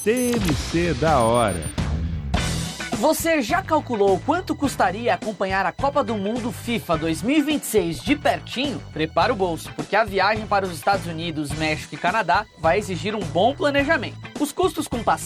TMC da hora. Você já calculou quanto custaria acompanhar a Copa do Mundo FIFA 2026 de pertinho? Prepara o bolso, porque a viagem para os Estados Unidos, México e Canadá vai exigir um bom planejamento. Os custos com